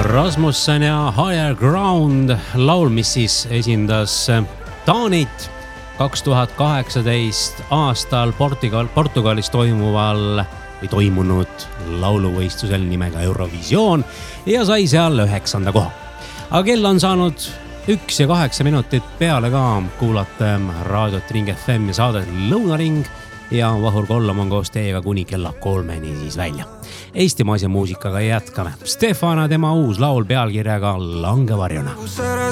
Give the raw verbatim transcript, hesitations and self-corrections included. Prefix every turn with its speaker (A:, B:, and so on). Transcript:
A: Rasmussen ja Higher Ground laul, mis siis esindas Taanit kaks tuhat kaheksateist aastal Portugal, Portugalis toimuval või toimunud lauluvõistlusel nimega Eurovisioon ja sai seal üheksanda koha. Aga kell on saanud üks ja kaheksa minutit peale ka kuulata raadiot Ring F M ja saadet Lõunaring ja Vahur Kollam on koos teiega kuni kella kolmeni siis välja. Eestimaise muusikaga jätkame. Stefana tema uus laul pealkirjaga Langevarjuna.